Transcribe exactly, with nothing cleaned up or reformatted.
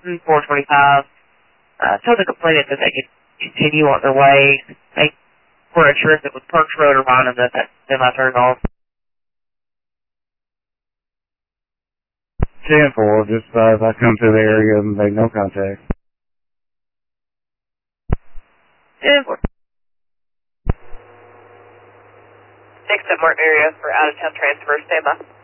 four twenty-five. Uh, told the complainant that they could continue on their way. They were assured that with Perks Road around them that that semi turned off. ten four, just uh, if I come to the area and make no contact. ten four. Next at Martin area for out-of-town transfer, stand by.